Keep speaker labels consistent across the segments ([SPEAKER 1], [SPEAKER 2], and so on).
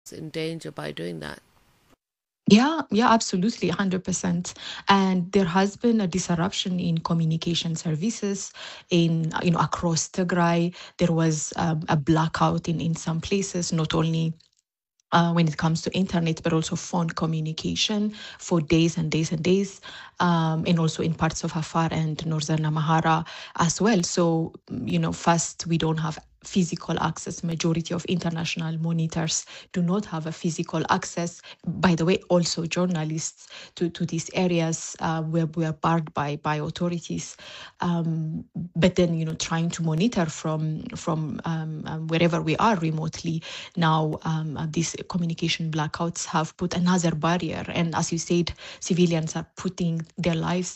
[SPEAKER 1] in danger by doing that.
[SPEAKER 2] Yeah, absolutely, 100%. And there has been a disruption in communication services in across Tigray. There was a blackout in some places, not only when it comes to internet, but also phone communication for days and days and days, and also in parts of Afar and northern Amhara as well. So, first, we don't have physical access. Majority of international monitors do not have a physical access. By the way, also journalists to these areas were barred by authorities. But then, trying to monitor from wherever we are remotely now, these communication blackouts have put another barrier. And as you said, civilians are putting their lives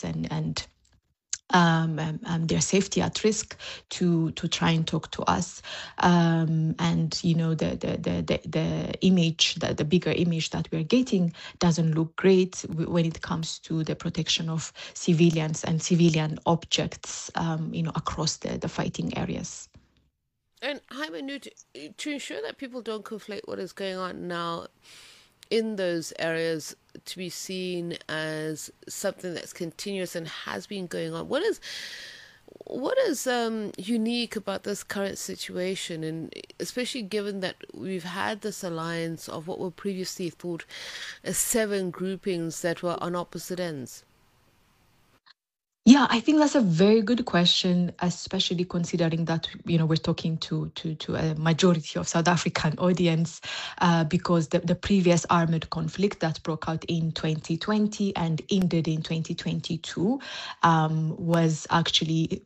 [SPEAKER 2] and their safety at risk to try and talk to us. And the image, the bigger image that we're getting doesn't look great when it comes to the protection of civilians and civilian objects, across the fighting areas.
[SPEAKER 1] And Jaime, to ensure that people don't conflate what is going on now in those areas to be seen as something that's continuous and has been going on, what is unique about this current situation, and especially given that we've had this alliance of what were previously thought as seven groupings that were on opposite ends?
[SPEAKER 2] Yeah, I think that's a very good question, especially considering that we're talking to a majority of South African audience, because the previous armed conflict that broke out in 2020 and ended in 2022 was actually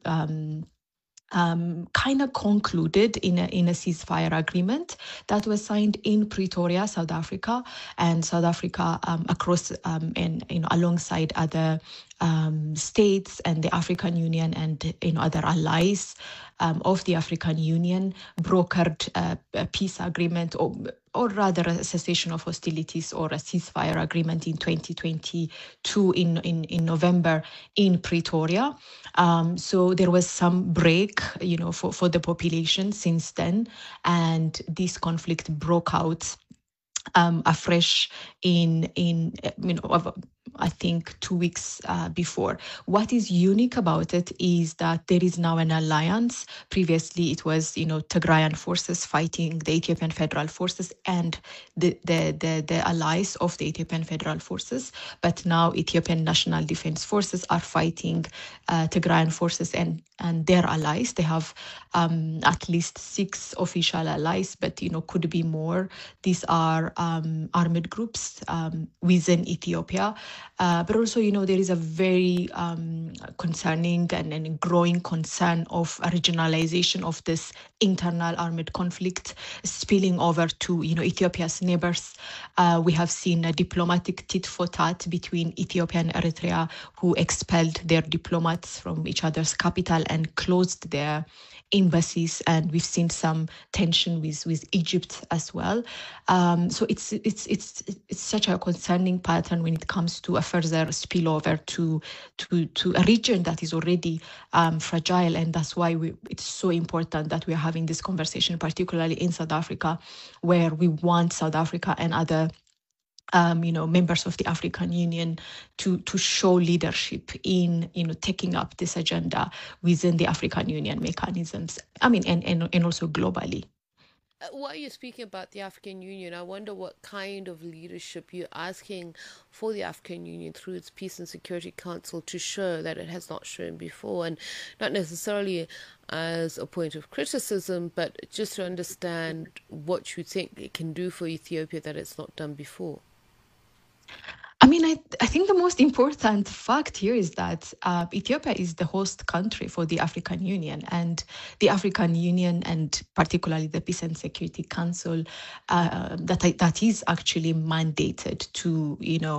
[SPEAKER 2] kind of concluded in a ceasefire agreement that was signed in Pretoria, South Africa, and South Africa across and alongside other states and the African Union and other allies of the African Union brokered a peace agreement, or rather a cessation of hostilities or a ceasefire agreement in 2022 in November in Pretoria. So there was some break, for the population since then, and this conflict broke out afresh I think 2 weeks before. What is unique about it is that there is now an alliance. Previously, it was Tigrayan forces fighting the Ethiopian Federal Forces and the allies of the Ethiopian Federal Forces. But now Ethiopian National Defense Forces are fighting Tigrayan forces and their allies. They have at least 6 official allies, but could be more. These are armed groups within Ethiopia. But also, there is a very concerning and growing concern of a regionalization of this internal armed conflict spilling over to, Ethiopia's neighbors. We have seen a diplomatic tit for tat between Ethiopia and Eritrea, who expelled their diplomats from each other's capital and closed their embassies, and we've seen some tension with Egypt as well. So it's such a concerning pattern when it comes to a further spillover to a region that is already fragile, and that's why it's so important that we're having this conversation, particularly in South Africa, where we want South Africa and other members of the African Union to show leadership in taking up this agenda within the African Union mechanisms. I mean, and also globally.
[SPEAKER 1] While you're speaking about the African Union, I wonder what kind of leadership you're asking for the African Union through its Peace and Security Council to show that it has not shown before, and not necessarily as a point of criticism, but just to understand what you think it can do for Ethiopia that it's not done before.
[SPEAKER 2] I mean, I think the most important fact here is that Ethiopia is the host country for the African Union, and the African Union, and particularly the Peace and Security Council, that is actually mandated to,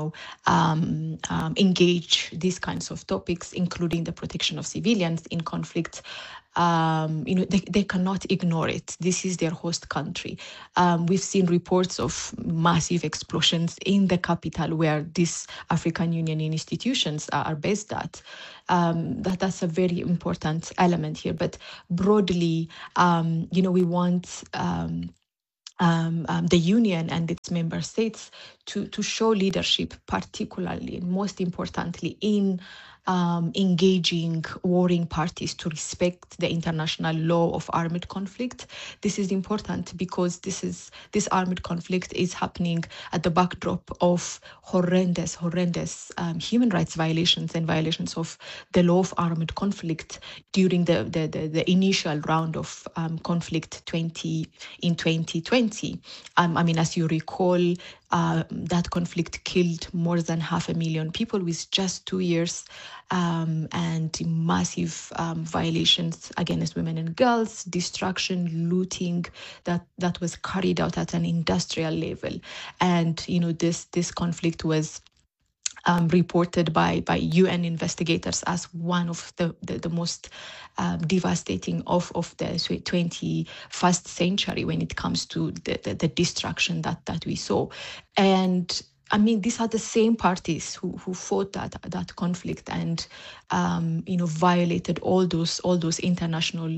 [SPEAKER 2] engage these kinds of topics, including the protection of civilians in conflict. They cannot ignore it. This is their host country. We've seen reports of massive explosions in the capital where these African Union institutions are based at. That's a very important element here. But broadly, we want the union and its member states to show leadership, particularly and most importantly in engaging warring parties to respect the international law of armed conflict. This is important because this armed conflict is happening at the backdrop of horrendous human rights violations and violations of the law of armed conflict during the initial round of conflict in 2020. I mean, as you recall, that conflict killed more than 500,000 people with just 2 years, and massive violations against women and girls, destruction, looting that was carried out at an industrial level. And this conflict was reported by UN investigators as one of the most devastating of the 21st century when it comes to the destruction that we saw. And I mean, these are the same parties who fought that conflict and violated all those international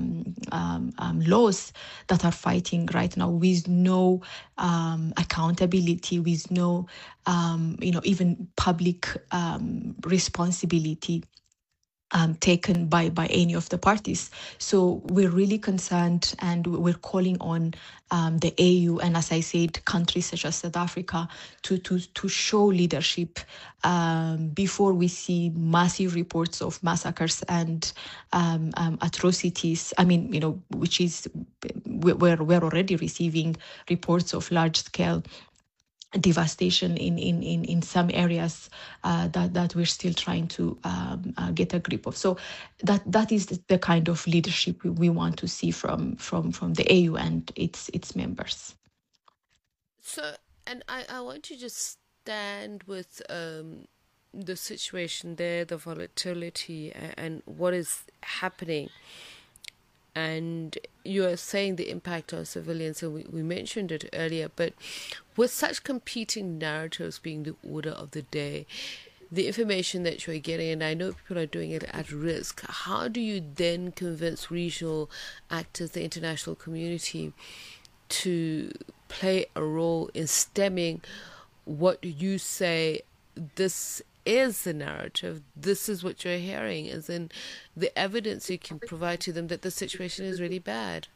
[SPEAKER 2] laws that are fighting right now with no accountability, with no even public responsibility taken by any of the parties. So we're really concerned, and we're calling on the AU and, as I said, countries such as South Africa to show leadership before we see massive reports of massacres and atrocities. I mean, which is we're already receiving reports of large-scale devastation in some areas that we're still trying to get a grip of. So that is the kind of leadership we want to see from the AU and its members.
[SPEAKER 1] So, and I want to just stand with the situation there, the volatility, and what is happening. And you are saying the impact on civilians, and we mentioned it earlier, but with such competing narratives being the order of the day, the information that you're getting, and I know people are doing it at risk, how do you then convince regional actors, the international community, to play a role in stemming what you say this is the narrative, this is what you're hearing, as in the evidence you can provide to them that the situation is really bad?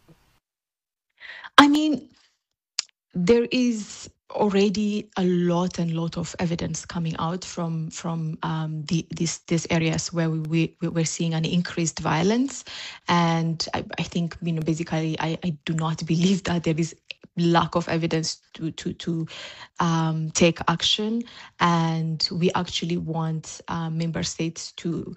[SPEAKER 2] I mean, there is already a lot of evidence coming out from these areas where we're seeing an increased violence, and I think basically I do not believe that there is lack of evidence to take action, and we actually want member states to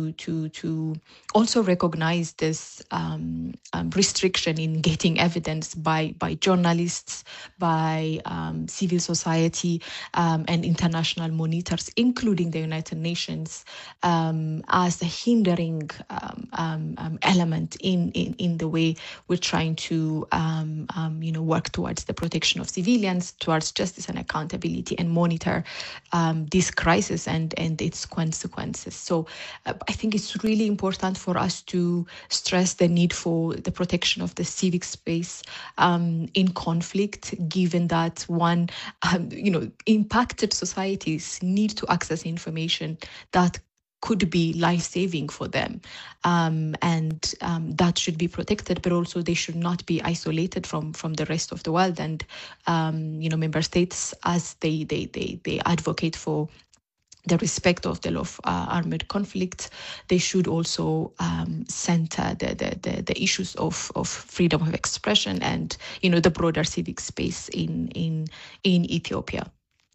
[SPEAKER 2] also recognize this restriction in getting evidence by journalists, by civil society, and international monitors, including the United Nations, as a hindering element in the way we're trying to work towards the protection of civilians, towards justice and accountability, and monitor this crisis and its consequences. So I think it's really important for us to stress the need for the protection of the civic space in conflict, given that impacted societies need to access information that could be life-saving for them, and that should be protected, but also they should not be isolated from the rest of the world. And member states, as they advocate for the respect of the law of armed conflict, they should also center the issues of freedom of expression and the broader civic space in Ethiopia.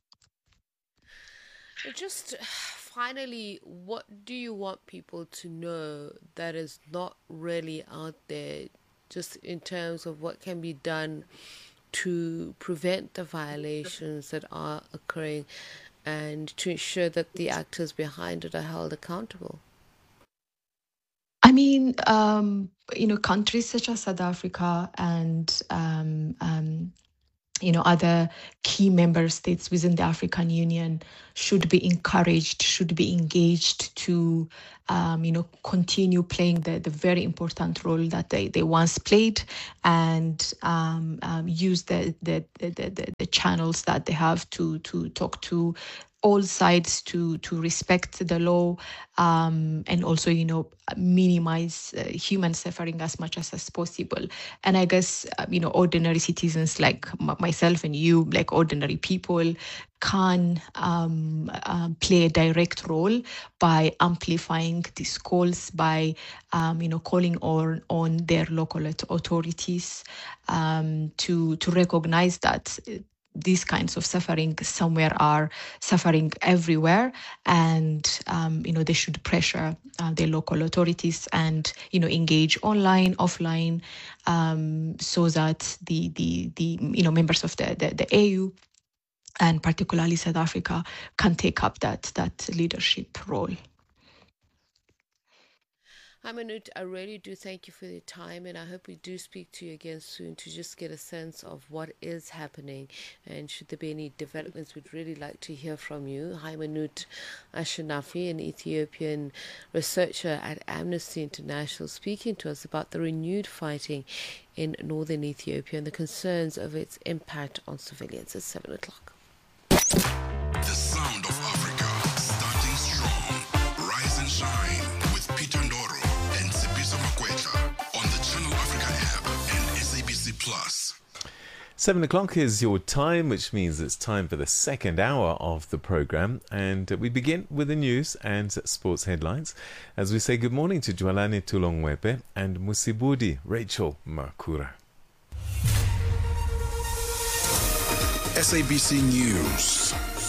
[SPEAKER 1] Just finally, what do you want people to know that is not really out there, just in terms of what can be done to prevent the violations that are occurring and to ensure that the actors behind it are held accountable?
[SPEAKER 2] I mean, countries such as South Africa and other key member states within the African Union should be encouraged, should be engaged to, continue playing the very important role that they once played, and use the channels that they have to talk to all sides, to respect the law, and also minimize human suffering as much as possible. And I guess ordinary citizens like myself and you, like ordinary people, can play a direct role by amplifying these calls, by calling on their local authorities to recognize that these kinds of suffering somewhere are suffering everywhere, and they should pressure their local authorities and engage online, offline, so that the members of the AU and particularly South Africa can take up that leadership role.
[SPEAKER 1] Haymanut, I really do thank you for your time, and I hope we do speak to you again soon to just get a sense of what is happening, and should there be any developments, we'd really like to hear from you. Haymanut Ashanafi, an Ethiopian researcher at Amnesty International, speaking to us about the renewed fighting in northern Ethiopia and the concerns of its impact on civilians. It's 7 o'clock.
[SPEAKER 3] The sound of Africa, starting strong. Rise and shine with Peter Ndoro and Sipiso Makwetla on the Channel Africa app and SABC Plus.
[SPEAKER 4] 7 o'clock is your time, which means it's time for the second hour of the program. And we begin with the news and sports headlines as we say good morning to Jwalane Tulongwepe and Musibudi Rachel Makura.
[SPEAKER 3] SABC News.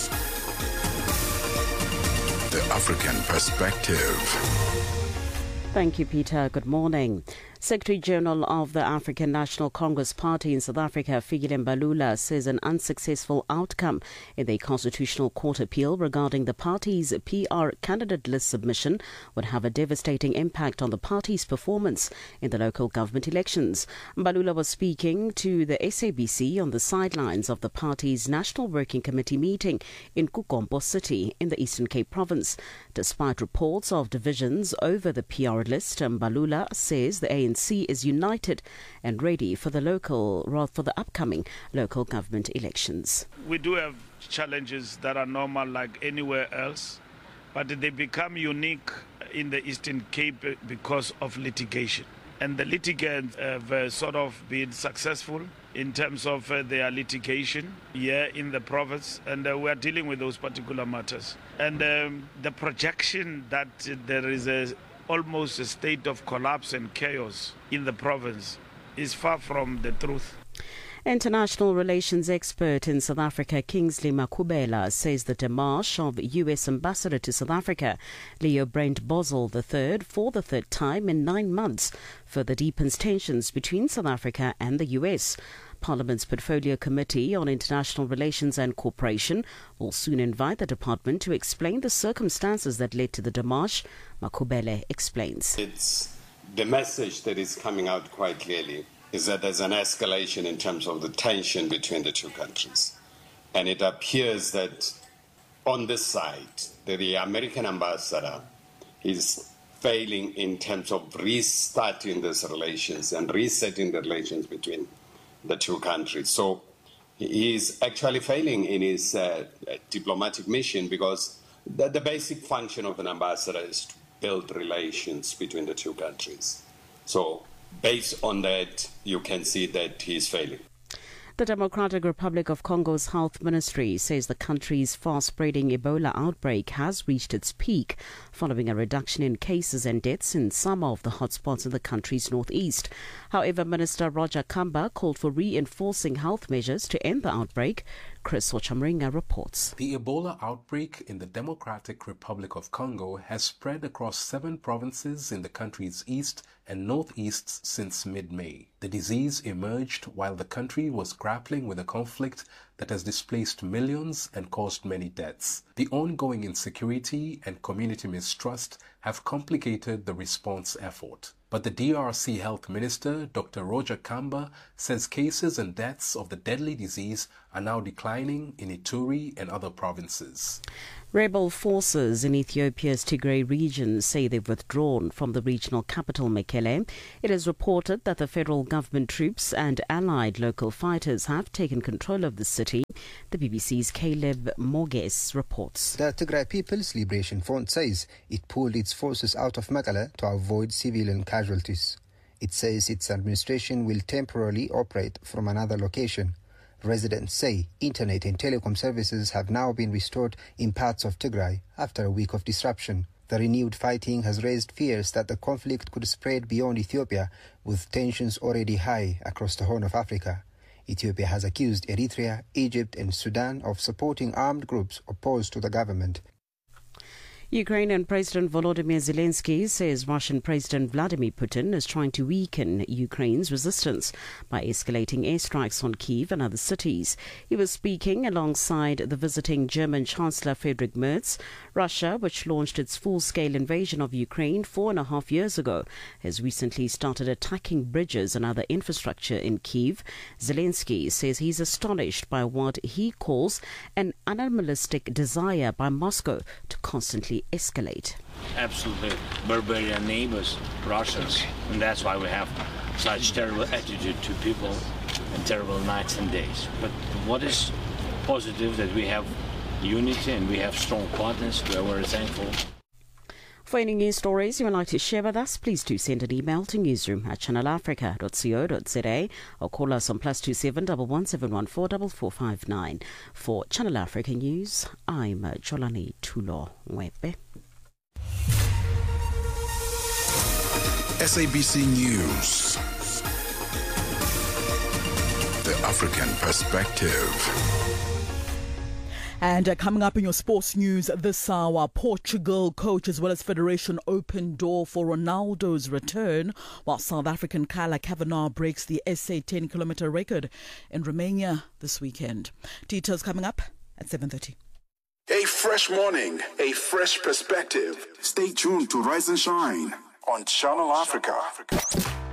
[SPEAKER 3] The African Perspective.
[SPEAKER 5] Thank you, Peter. Good morning. Secretary General of the African National Congress Party in South Africa, Fikile Mbalula, says an unsuccessful outcome in the Constitutional Court appeal regarding the party's PR candidate list submission would have a devastating impact on the party's performance in the local government elections. Mbalula was speaking to the SABC on the sidelines of the party's National Working Committee meeting in Kukompo City in the Eastern Cape Province. Despite reports of divisions over the PR list, Mbalula says the ANC is united and ready for the upcoming local government elections.
[SPEAKER 6] We do have challenges that are normal like anywhere else, but they become unique in the Eastern Cape because of litigation. And the litigants have sort of been successful in terms of their litigation here in the province, and we are dealing with those particular matters. And the projection that there is almost a state of collapse and chaos in the province is far from the truth.
[SPEAKER 5] International relations expert in South Africa, Kingsley Makhubela, says the demarche of U.S. Ambassador to South Africa, Leo Brent Boswell III, for the third time in 9 months, further deepens tensions between South Africa and the U.S. Parliament's Portfolio Committee on International Relations and Cooperation will soon invite the department to explain the circumstances that led to the demarche. Makhubele explains.
[SPEAKER 7] It's the message that is coming out quite clearly is that there's an escalation in terms of the tension between the two countries. And it appears that on this side, the American ambassador is failing in terms of restarting these relations and resetting the relations between the two countries. So he is actually failing in his diplomatic mission, because the basic function of an ambassador is to build relations between the two countries. So based on that, you can see that he is failing.
[SPEAKER 5] The Democratic Republic of Congo's health ministry says the country's fast-spreading Ebola outbreak has reached its peak following a reduction in cases and deaths in some of the hotspots in the country's northeast. However, Minister Roger Kamba called for reinforcing health measures to end the outbreak. Chris Ochamringa reports.
[SPEAKER 8] The Ebola outbreak in the Democratic Republic of Congo has spread across 7 provinces in the country's east and northeast since mid-May. The disease emerged while the country was grappling with a conflict that has displaced millions and caused many deaths. The ongoing insecurity and community mistrust have complicated the response effort. But the DRC Health Minister, Dr. Roger Kamba, says cases and deaths of the deadly disease are now declining in Ituri and other provinces.
[SPEAKER 5] Rebel forces in Ethiopia's Tigray region say they've withdrawn from the regional capital, Mekele. It is reported that the federal government troops and allied local fighters have taken control of the city. The BBC's Caleb Moges reports.
[SPEAKER 9] The Tigray People's Liberation Front says it pulled its forces out of Mekele to avoid civilian casualties. It says its administration will temporarily operate from another location. Residents say internet and telecom services have now been restored in parts of Tigray after a week of disruption. The renewed fighting has raised fears that the conflict could spread beyond Ethiopia, with tensions already high across the Horn of Africa. Ethiopia has accused Eritrea, Egypt and Sudan of supporting armed groups opposed to the government.
[SPEAKER 5] Ukrainian President Volodymyr Zelensky says Russian President Vladimir Putin is trying to weaken Ukraine's resistance by escalating airstrikes on Kyiv and other cities. He was speaking alongside the visiting German Chancellor Friedrich Merz. Russia, which launched its full-scale invasion of Ukraine 4.5 years ago, has recently started attacking bridges and other infrastructure in Kyiv. Zelensky says he's astonished by what he calls an animalistic desire by Moscow to constantly escalate.
[SPEAKER 10] Absolutely barbarian neighbors, Russians, and that's why we have such terrible attitude to people and terrible nights and days. But what is positive that we have unity and we have strong partners. We are very thankful.
[SPEAKER 5] For any news stories you would like to share with us, please do send an email to newsroom@channelafrica.co.za or call us on +27 11714 4459. For Channel Africa News, I'm Jolani Tulo Mwebe.
[SPEAKER 3] SABC News. The African Perspective.
[SPEAKER 11] And coming up in your sports news this hour, Portugal coach as well as Federation open door for Ronaldo's return, while South African Kyla Kavanagh breaks the SA 10-kilometer record in Romania this weekend. Details coming up at 7:30.
[SPEAKER 3] A fresh morning, a fresh perspective. Stay tuned to Rise and Shine on Channel Africa.